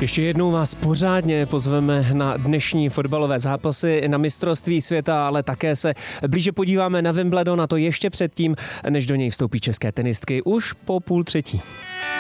Ještě jednou vás pořádně pozveme na dnešní fotbalové zápasy na mistrovství světa, ale také se blíže podíváme na Wimbledon, a to ještě předtím, než do něj vstoupí české tenistky už po 2:30.